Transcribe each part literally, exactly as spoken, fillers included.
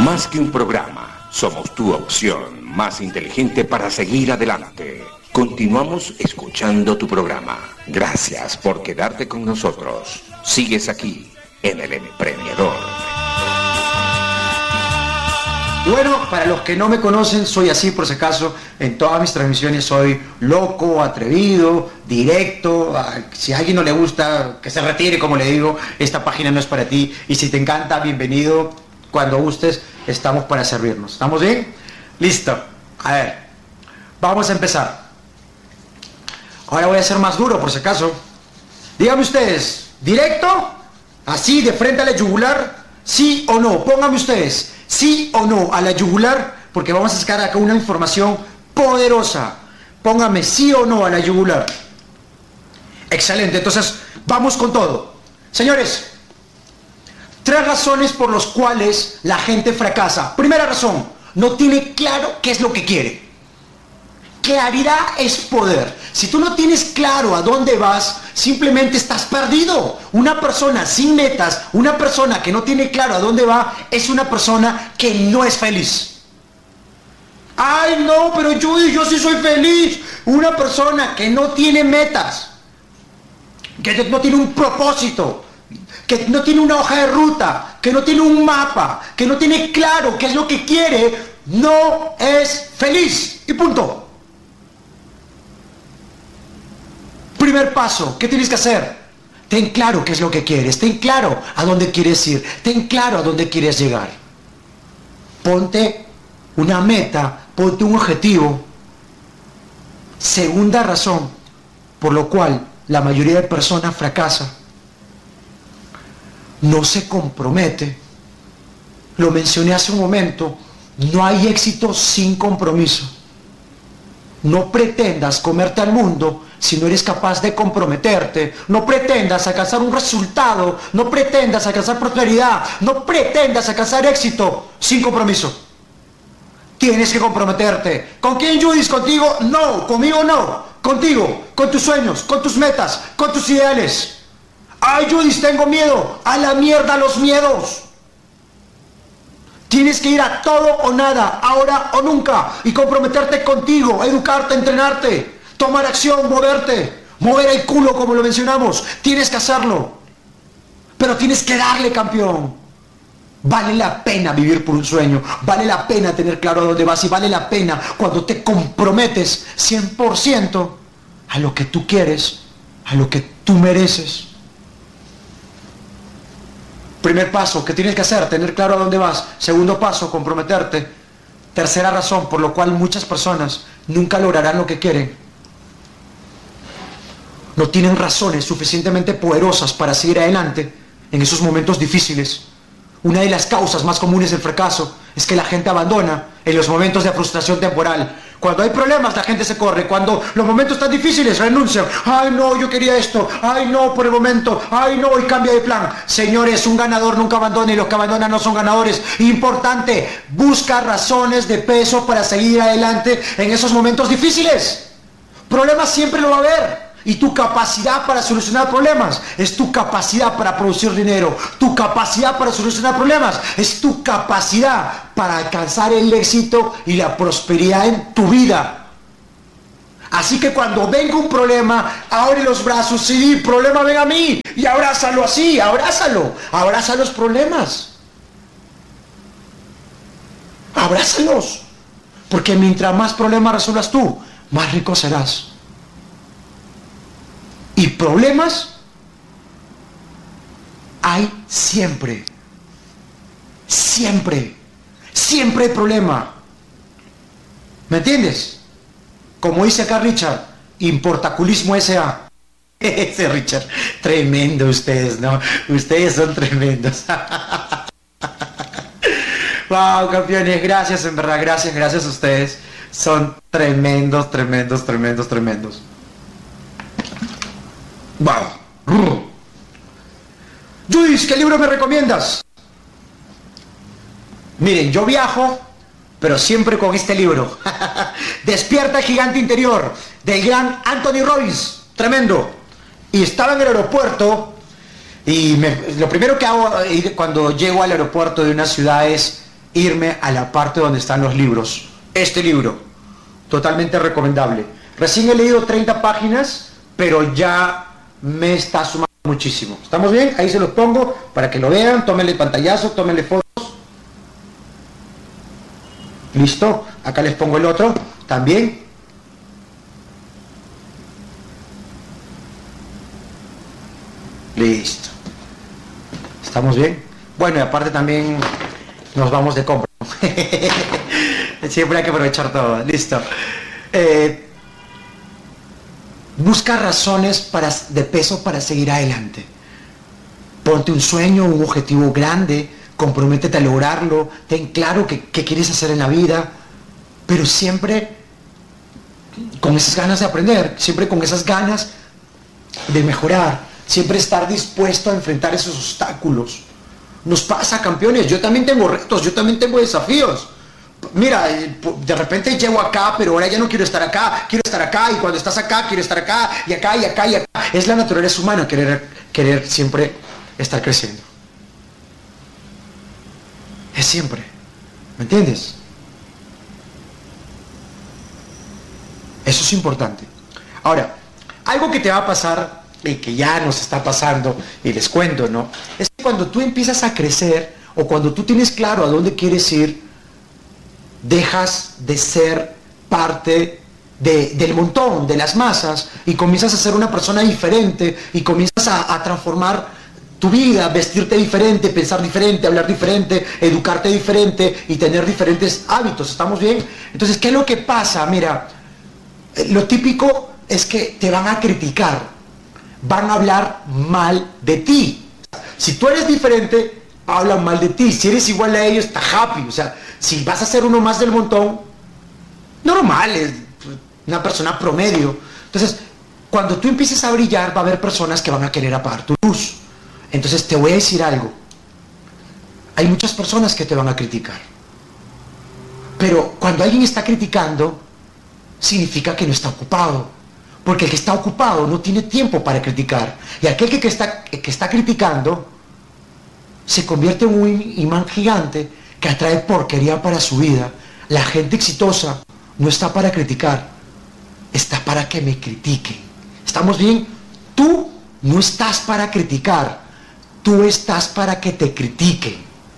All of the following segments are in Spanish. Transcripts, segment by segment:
Más que un programa, somos tu opción más inteligente para seguir adelante. Continuamos escuchando tu programa. Gracias por quedarte con nosotros. Sigues aquí, en el Emprendedor. Y bueno, para los que no me conocen, soy así por si acaso. En todas mis transmisiones soy loco, atrevido, directo. Si a alguien no le gusta, que se retire, como le digo. Esta página no es para ti. Y si te encanta, bienvenido. Cuando gustes, estamos para servirnos. ¿Estamos bien? Listo. A ver, vamos a empezar. Ahora voy a ser más duro por si acaso. Díganme ustedes, ¿directo? ¿Así de frente a la yugular? ¿Sí o no? Pónganme ustedes, ¿sí o no a la yugular? Porque vamos a sacar acá una información poderosa. Pónganme sí o no a la yugular. Excelente, entonces vamos con todo. Señores, tres razones por las cuales la gente fracasa. Primera razón, no tiene claro qué es lo que quiere. Claridad es poder. Si tú no tienes claro a dónde vas, simplemente estás perdido. Una persona sin metas, una persona que no tiene claro a dónde va, es una persona que no es feliz. Ay, no, pero yo, yo sí soy feliz. Una persona que no tiene metas, que no tiene un propósito, que no tiene una hoja de ruta, que no tiene un mapa, que no tiene claro qué es lo que quiere, no es feliz. Y punto. Primer paso, ¿qué tienes que hacer? Ten claro qué es lo que quieres, ten claro a dónde quieres ir, ten claro a dónde quieres llegar. Ponte una meta, ponte un objetivo. Segunda razón por lo cual la mayoría de personas fracasa. No se compromete. Lo mencioné hace un momento, no hay éxito sin compromiso. No pretendas comerte al mundo si no eres capaz de comprometerte. No pretendas alcanzar un resultado, no pretendas alcanzar prosperidad, no pretendas alcanzar éxito sin compromiso. Tienes que comprometerte. ¿Con quién, Judith? ¿Contigo? No, conmigo no. Contigo, con tus sueños, con tus metas, con tus ideales. Ay, Judith, tengo miedo. A la mierda los miedos. Tienes que ir a todo o nada, ahora o nunca, y comprometerte contigo, educarte, entrenarte, tomar acción, moverte, mover el culo como lo mencionamos. Tienes que hacerlo, pero tienes que darle, campeón. Vale la pena vivir por un sueño, vale la pena tener claro a dónde vas y vale la pena cuando te comprometes cien por ciento a lo que tú quieres, a lo que tú mereces. Primer paso, ¿qué tienes que hacer? Tener claro a dónde vas. Segundo paso, comprometerte. Tercera razón por la cual muchas personas nunca lograrán lo que quieren. No tienen razones suficientemente poderosas para seguir adelante en esos momentos difíciles. Una de las causas más comunes del fracaso es que la gente abandona en los momentos de frustración temporal. Cuando hay problemas, la gente se corre. Cuando los momentos están difíciles, renuncian. Ay, no, yo quería esto. Ay, no, por el momento. Ay, no, y cambia de plan. Señores, un ganador nunca abandona y los que abandonan no son ganadores. Importante, busca razones de peso para seguir adelante en esos momentos difíciles. Problemas siempre lo va a haber. Y tu capacidad para solucionar problemas es tu capacidad para producir dinero. Tu capacidad para solucionar problemas es tu capacidad para alcanzar el éxito y la prosperidad en tu vida. Así que cuando venga un problema, abre los brazos. Sí, problema, ven a mí. Y abrázalo así, abrázalo. Abraza los problemas. Abrázalos. Porque mientras más problemas resuelvas tú, más rico serás. Y problemas hay siempre. Siempre. Siempre hay problema. ¿Me entiendes? Como dice acá Richard, Importaculismo S A Ese Richard, tremendo ustedes, ¿no? Ustedes son tremendos. Wow, campeones, gracias, en verdad, gracias, gracias a ustedes. Son tremendos, tremendos, tremendos, tremendos. Wow. Judith, ¿qué libro me recomiendas? Miren, yo viajo, pero siempre con este libro. Despierta el gigante interior, del gran Anthony Robbins. Tremendo. Y estaba en el aeropuerto, y me, lo primero que hago cuando llego al aeropuerto de una ciudad es irme a la parte donde están los libros. Este libro, totalmente recomendable. Recién he leído treinta páginas, pero ya me está sumando muchísimo. ¿Estamos bien? Ahí se los pongo para que lo vean, tómenle pantallazo, tómenle fotos. Listo, acá les pongo el otro también. Listo. ¿Estamos bien? Bueno, y aparte también nos vamos de compra. Siempre hay que aprovechar todo. Listo. Eh, busca razones para, de peso para seguir adelante. Ponte un sueño, un objetivo grande, comprométete a lograrlo, ten claro qué, qué quieres hacer en la vida, pero siempre con esas ganas de aprender, siempre con esas ganas de mejorar, siempre estar dispuesto a enfrentar esos obstáculos. Nos pasa, campeones, yo también tengo retos, yo también tengo desafíos. Mira, de repente llego acá, pero ahora ya no quiero estar acá, quiero estar acá, y cuando estás acá, quiero estar acá, y acá, y acá, y acá. Es la naturaleza humana querer, querer siempre estar creciendo. Es siempre, ¿me entiendes? Eso es importante. Ahora, algo que te va a pasar, y que ya nos está pasando, y les cuento, ¿no? Es que cuando tú empiezas a crecer, o cuando tú tienes claro a dónde quieres ir, dejas de ser parte de, del montón, de las masas, y comienzas a ser una persona diferente, y comienzas a, a transformar tu vida, vestirte diferente, pensar diferente, hablar diferente, educarte diferente y tener diferentes hábitos. ¿Estamos bien? Entonces, ¿qué es lo que pasa? Mira, lo típico es que te van a criticar, van a hablar mal de ti. Si tú eres diferente, hablan mal de ti. Si eres igual a ellos, está happy. O sea, si vas a ser uno más del montón, normal, es una persona promedio. Entonces, cuando tú empieces a brillar, va a haber personas que van a querer apagar tu luz. Entonces, te voy a decir algo. Hay muchas personas que te van a criticar. Pero cuando alguien está criticando, significa que no está ocupado. Porque el que está ocupado no tiene tiempo para criticar. Y aquel que, que, está, que está criticando se convierte en un imán gigante que atrae porquería para su vida. La gente exitosa no está para criticar, está para que me critiquen. ¿Estamos bien? Tú no estás para criticar, tú estás para que te critiquen.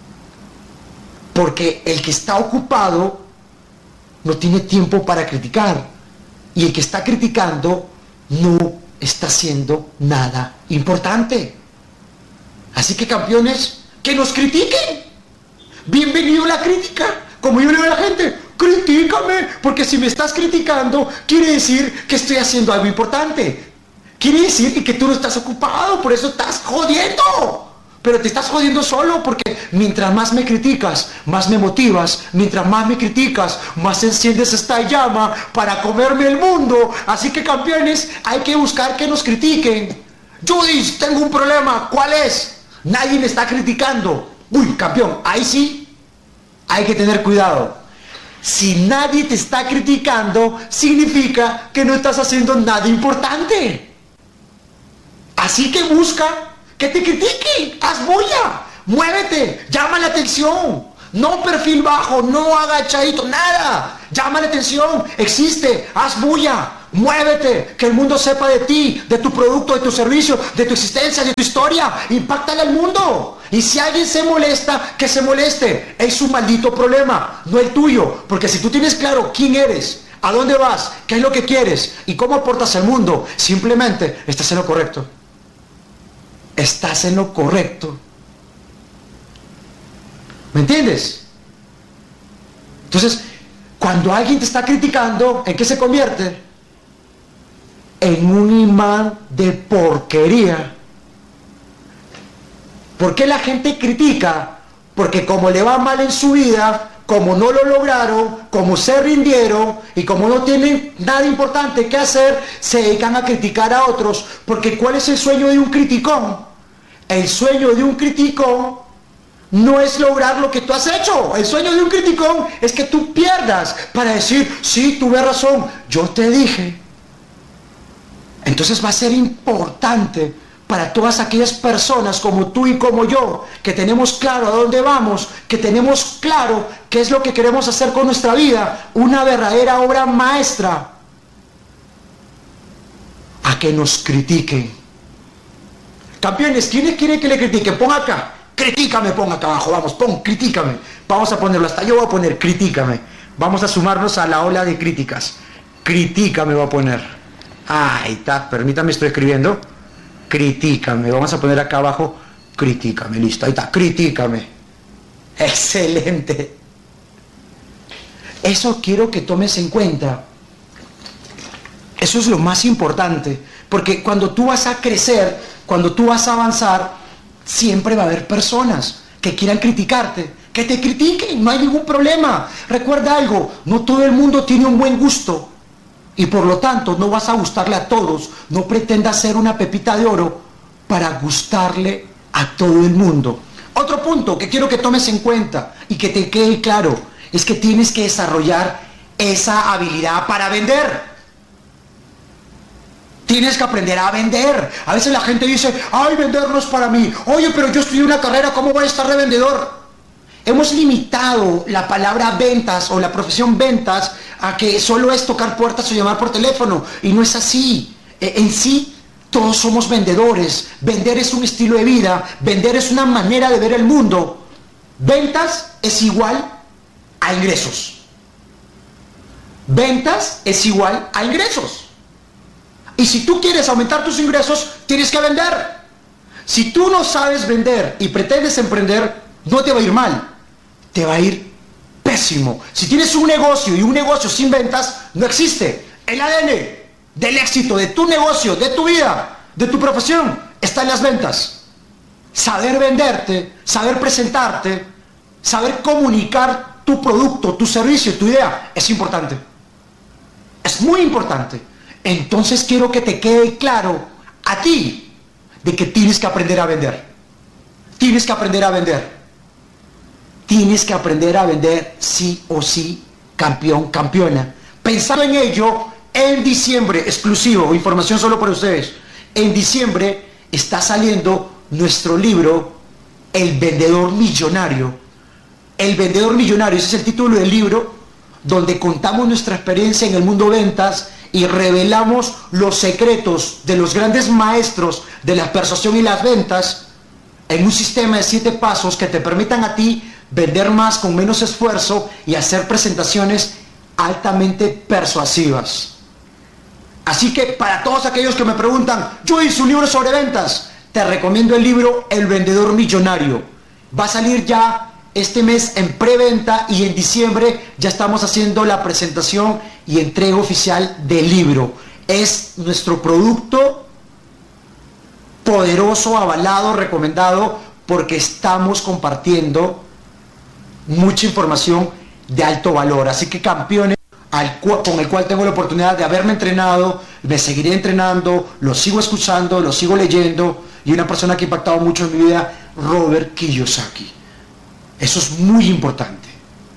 Porque el que está ocupado no tiene tiempo para criticar. Y el que está criticando no está haciendo nada importante. Así que, campeones, que nos critiquen. Bienvenido a la crítica. Como yo le digo a la gente, critícame, porque si me estás criticando, quiere decir que estoy haciendo algo importante. Quiere decir que tú no estás ocupado, por eso estás jodiendo. Pero te estás jodiendo solo, porque mientras más me criticas, más me motivas. Mientras más me criticas, más enciendes esta llama para comerme el mundo. Así que, campeones, hay que buscar que nos critiquen. Judith, tengo un problema. ¿Cuál es? Nadie me está criticando. Uy, campeón, ahí sí hay que tener cuidado. Si nadie te está criticando, significa que no estás haciendo nada importante. Así que busca que te critiquen, haz bulla, muévete, llama la atención. No perfil bajo, no agachadito, nada. Llama la atención, existe, haz bulla, muévete, que el mundo sepa de ti, de tu producto, de tu servicio, de tu existencia, de tu historia. Impáctale al mundo. Y si alguien se molesta, que se moleste. Es su maldito problema, no el tuyo. Porque si tú tienes claro quién eres, a dónde vas, qué es lo que quieres y cómo aportas al mundo, simplemente estás en lo correcto. Estás en lo correcto. ¿Me entiendes? Entonces, cuando alguien te está criticando, ¿en qué se convierte? En un imán de porquería. ¿Por qué la gente critica? Porque como le va mal en su vida, como no lo lograron, como se rindieron y como no tienen nada importante que hacer, se dedican a criticar a otros. Porque ¿cuál es el sueño de un criticón? El sueño de un criticón no es lograr lo que tú has hecho. El sueño de un criticón es que tú pierdas para decir, sí, tuve razón, yo te dije. Entonces va a ser importante para todas aquellas personas como tú y como yo, que tenemos claro a dónde vamos, que tenemos claro qué es lo que queremos hacer con nuestra vida, una verdadera obra maestra, a que nos critiquen. Campeones, ¿quiénes quieren que le critiquen? Pon acá, critícame, pon acá abajo, vamos, pon, critícame. Vamos a ponerlo, hasta yo voy a poner, critícame. Vamos a sumarnos a la ola de críticas. Critícame voy a poner. Ah, ahí está, permítame, estoy escribiendo. Critícame, vamos a poner acá abajo, critícame, listo, ahí está, critícame. Excelente. Eso quiero que tomes en cuenta. Eso es lo más importante, porque cuando tú vas a crecer, cuando tú vas a avanzar, siempre va a haber personas que quieran criticarte, que te critiquen, no hay ningún problema. Recuerda algo, no todo el mundo tiene un buen gusto, y por lo tanto no vas a gustarle a todos. No pretendas ser una pepita de oro para gustarle a todo el mundo. Otro punto que quiero que tomes en cuenta y que te quede claro, es que tienes que desarrollar esa habilidad para vender. Tienes que aprender a vender. A veces la gente dice, ay, vender no es para mí. Oye, pero yo estudié una carrera, ¿cómo voy a estar de vendedor? Hemos limitado la palabra ventas o la profesión ventas a que solo es tocar puertas o llamar por teléfono, y no es así. En sí, todos somos vendedores. Vender es un estilo de vida, vender es una manera de ver el mundo. Ventas es igual a ingresos. Ventas es igual a ingresos. Y si tú quieres aumentar tus ingresos, tienes que vender. Si tú no sabes vender y pretendes emprender, no te va a ir mal, te va a ir pésimo. Si tienes un negocio y un negocio sin ventas, no existe. El A D N del éxito de tu negocio, de tu vida, de tu profesión, está en las ventas. Saber venderte, saber presentarte, saber comunicar tu producto, tu servicio, tu idea, es importante. Es muy importante. Entonces quiero que te quede claro a ti de que tienes que aprender a vender. Tienes que aprender a vender. Tienes que aprender a vender sí o sí, campeón, campeona. Pensando en ello, en diciembre, exclusivo, información solo para ustedes, en diciembre está saliendo nuestro libro, El Vendedor Millonario. El Vendedor Millonario, ese es el título del libro, donde contamos nuestra experiencia en el mundo ventas y revelamos los secretos de los grandes maestros de la persuasión y las ventas en un sistema de siete pasos que te permitan a ti vender más con menos esfuerzo y hacer presentaciones altamente persuasivas. Así que para todos aquellos que me preguntan, yo hice un libro sobre ventas, te recomiendo el libro El Vendedor Millonario. Va a salir ya este mes en preventa y en diciembre ya estamos haciendo la presentación y entrega oficial del libro. Es nuestro producto poderoso, avalado, recomendado, porque estamos compartiendo mucha información de alto valor. Así que, campeones, al cual, con el cual tengo la oportunidad de haberme entrenado, me seguiré entrenando, lo sigo escuchando, lo sigo leyendo, y una persona que ha impactado mucho en mi vida, Robert Kiyosaki. Eso es muy importante,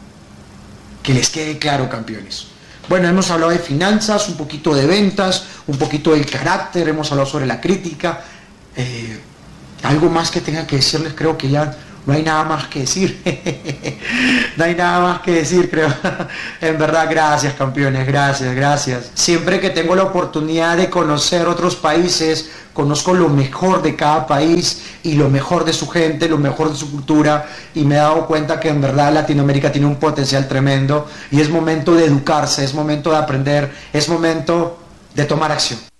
que les quede claro, campeones. Bueno, hemos hablado de finanzas, un poquito de ventas, un poquito del carácter, hemos hablado sobre la crítica. Eh, algo más que tenga que decirles, creo que ya no hay nada más que decir. No hay nada más que decir, creo. En verdad, gracias, campeones, gracias, gracias. Siempre que tengo la oportunidad de conocer otros países, conozco lo mejor de cada país y lo mejor de su gente, lo mejor de su cultura, y me he dado cuenta que en verdad Latinoamérica tiene un potencial tremendo y es momento de educarse, es momento de aprender, es momento de tomar acción.